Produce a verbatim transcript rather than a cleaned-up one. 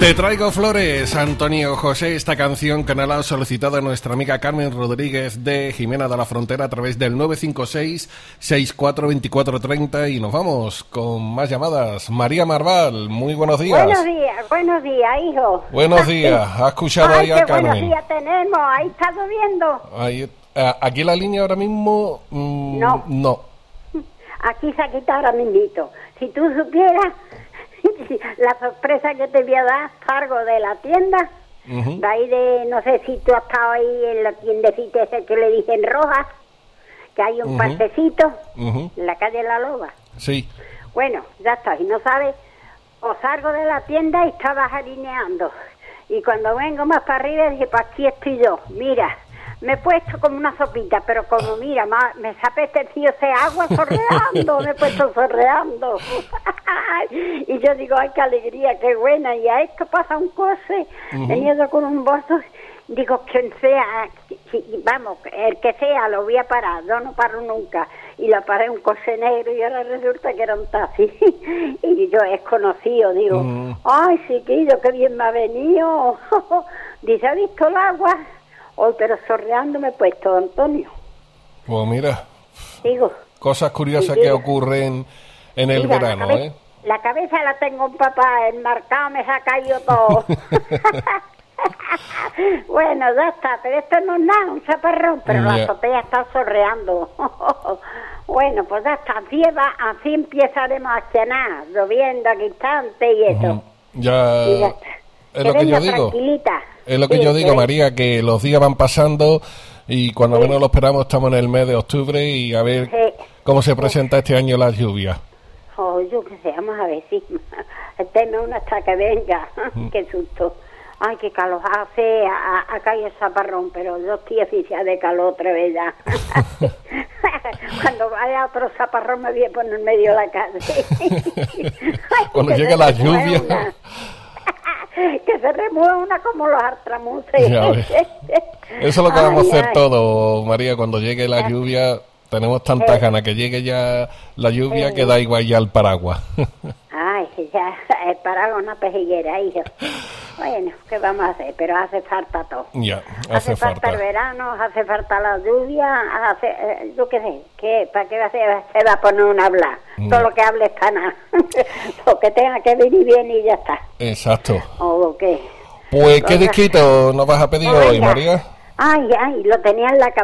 Te traigo flores, Antonio José, esta canción que nos la ha solicitado nuestra amiga Carmen Rodríguez de Jimena de la Frontera a través del nueve cinco seis, sesenta y cuatro, veinticuatro treinta y nos vamos con más llamadas. María Marval, muy buenos días. Buenos días, buenos días, hijo. Buenos días, ¿has escuchado Ay, ahí a qué Carmen? buenos días tenemos, ahí está lloviendo. Ahí, eh, aquí la línea ahora mismo, mmm, No. no. Aquí se ha quitado ahora mismito. Si tú supieras la sorpresa que te voy a dar, salgo de la tienda, Uh-huh. de ahí de, no sé si tú has estado ahí en la tiendecita esa que le dicen Rojas, que hay un Uh-huh. parquecito Uh-huh. en la calle La Loba. Sí. Bueno, ya está, y no sabes, o salgo de la tienda y estaba jarineando. Y cuando vengo más para arriba dije, pues aquí estoy yo, mira, me he puesto como una sopita, pero como mira, ma, me se ha apetecido ese agua sorreando, me he puesto sorreando. Y yo digo, ay, qué alegría, qué buena, y a esto pasa un coche, Uh-huh. venía yo con un bolso, digo, quien sea, si, vamos, el que sea, lo voy a parar, yo no paro nunca. Y lo paré un coche negro y ahora resulta que era un taxi. Y yo es conocido, digo, Uh-huh. ay, chiquillo, qué bien me ha venido. Dice, ¿ha visto el agua? Hoy, pero sorreando me he puesto, Antonio. Pues mira, Digo, cosas curiosas Sí, que mira. ocurren en el mira, verano, la cabe- ¿eh? La cabeza la tengo un papá, el marcado me se ha caído todo. Bueno, ya está, pero esto no es nada, un chaparrón, pero la Ya. azotea está sorreando. Bueno, pues ya está, así, va, así empezaremos a cenar, lloviendo aquí instante y eso. Ujú. Ya, Y ya está. es lo que venga yo digo. tranquilita. Es lo que Sí, yo digo, que- María, que los días van pasando y cuando Sí. menos lo esperamos estamos en el mes de octubre y a ver Sí. cómo se presenta este año la lluvia. Oh, yo qué sé, vamos a ver si. Tenme una hasta que venga. Qué susto. Ay, qué calor hace. a- Acá hay el zaparrón, pero yo estoy oficial de calor otra vez ya. Cuando vaya otro zaparrón me voy a poner en medio de la calle. Ay, Cuando que llegue se la remueva lluvia. una. Que se remueva una como los artramuces. Ya ves. Eso es lo que vamos a Ay, hacer ay. todo, María, cuando llegue la lluvia. Tenemos tantas Sí. ganas que llegue ya la lluvia Sí. que da igual ya el paraguas. Ay, ya he parado una pejiguera, hijo. Bueno, ¿qué vamos a hacer? Pero hace falta todo. Ya, Hace, hace falta, el falta. verano, hace falta la lluvia, hace, eh, yo qué sé, ¿qué, ¿para qué va a ser- se va a poner un hablar? Mm. Todo lo que hable está nada. Lo que tenga que venir bien y ya está. Exacto. ¿O lo qué? Pues, ¿qué Oiga. disquito nos vas a pedir Pues hoy, venga. María? Ay, ay, lo tenía en la cabeza.